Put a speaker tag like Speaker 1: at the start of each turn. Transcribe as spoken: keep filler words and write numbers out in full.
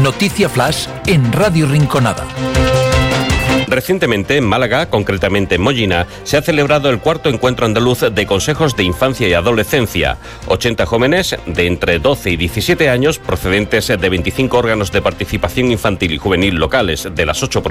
Speaker 1: Noticia Flash en Radio Rinconada.
Speaker 2: Recientemente, en Málaga, concretamente en Mollina, se ha celebrado el cuarto encuentro andaluz de consejos de infancia y adolescencia. ochenta jóvenes de entre doce y diecisiete años, procedentes de veinticinco órganos de participación infantil y juvenil locales de las ocho